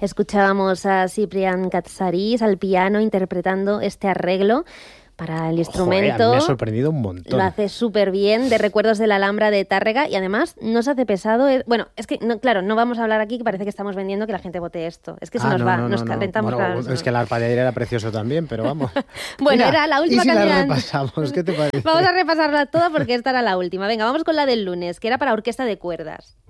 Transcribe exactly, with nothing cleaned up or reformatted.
Escuchábamos a Ciprián Katsaris al piano interpretando este arreglo para el instrumento. Joder, me ha sorprendido un montón. Lo hace súper bien, de Recuerdos de la Alhambra de Tárrega, y además no se hace pesado. Es, bueno, es que, no, claro, no vamos a hablar aquí que parece que estamos vendiendo que la gente vote esto. Es que se ah, nos no, va, no, nos no, calentamos. Bueno, claro, es que el arpa de ayer era precioso también, pero vamos. Bueno, Mira, era la última ¿y si canción. la repasamos? ¿Qué te parece? Vamos a repasarla toda porque esta era la última. Venga, vamos con la del lunes, que era para orquesta de cuerdas.